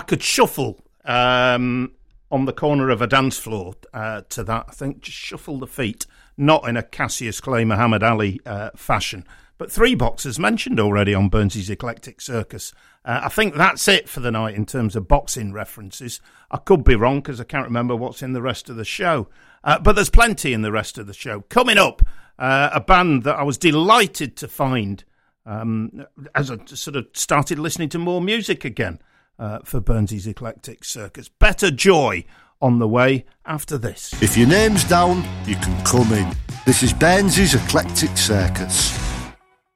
could shuffle on the corner of a dance floor to that. I think just shuffle the feet, not in a Cassius Clay Muhammad Ali fashion. But 3 boxers mentioned already on Burnsy's Eclectic Circus. I think that's it for the night in terms of boxing references. I could be wrong because I can't remember what's in the rest of the show. But there's plenty in the rest of the show. Coming up, a band that I was delighted to find as I sort of started listening to more music again for Burnsy's Eclectic Circus. Better Joy on the way after this. If your name's down, you can come in. This is Burnsy's Eclectic Circus.